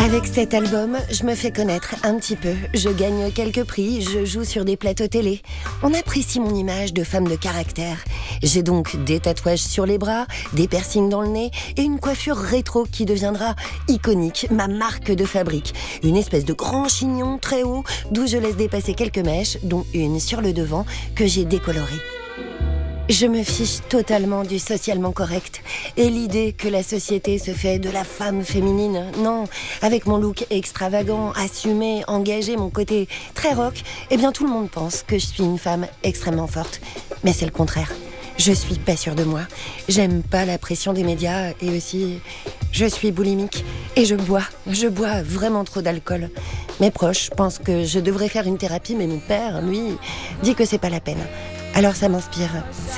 Avec cet album, je me fais connaître un petit peu. Je gagne quelques prix, je joue sur des plateaux télé. On apprécie mon image de femme de caractère. J'ai donc des tatouages sur les bras, des piercings dans le nez et une coiffure rétro qui deviendra iconique, ma marque de fabrique. Une espèce de grand chignon très haut d'où je laisse dépasser quelques mèches, dont une sur le devant que j'ai décolorée. Je me fiche totalement du socialement correct et l'idée que la société se fait de la femme féminine. Non, avec mon look extravagant, assumé, engagé, mon côté très rock, eh bien tout le monde pense que je suis une femme extrêmement forte. Mais c'est le contraire. Je suis pas sûre de moi. J'aime pas la pression des médias et aussi je suis boulimique et je bois vraiment trop d'alcool. Mes proches pensent que je devrais faire une thérapie, mais mon père, lui, dit que c'est pas la peine. Alors ça m'inspire